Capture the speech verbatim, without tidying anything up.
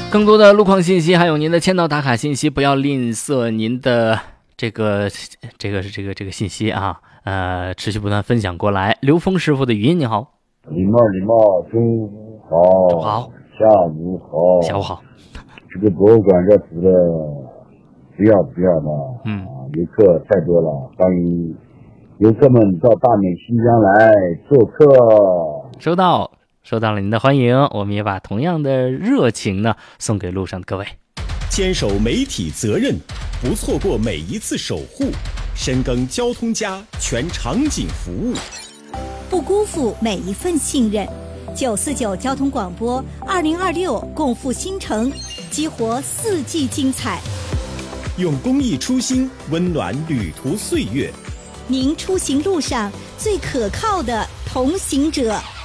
更多的路况信息，还有您的签到打卡信息，不要吝啬您的这个这个是这个这个信息啊，呃，持续不断分享过来。刘峰师傅的语音，你好。 礼貌礼貌，中午好。 中午好。 下午好。 下午好。 这个博物馆这图的不要不要的， 嗯， 游客太多了，欢迎游客们到大美新疆来做客。 收到。收到了您的欢迎，我们也把同样的热情呢送给路上的各位。 坚守媒体责任，不错过每一次守护，深耕交通家全场景服务， 不辜负每一份信任。九四九交通广播二零二六共赴新城，激活四季精彩。 用公益初心温暖旅途岁月， 您出行路上最可靠的同行者。